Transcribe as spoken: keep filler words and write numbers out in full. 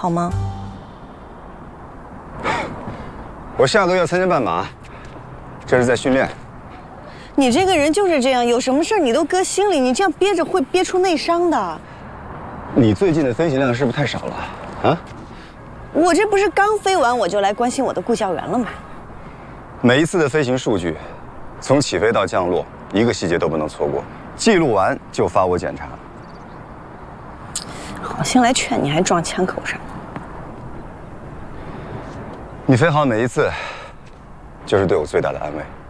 好吗？ 我下个月参加半马，这是在训练。 你这个人就是这样，有什么事你都搁心里，你这样憋着会憋出内伤的。 你最近的飞行量是不是太少了啊？ 我这不是刚飞完我就来关心我的顾教员了吗？ 每一次的飞行数据，从起飞到降落，一个细节都不能错过，记录完就发我检查。 好心来劝你，还撞枪口上。 你飞好每一次，就是对我最大的安慰。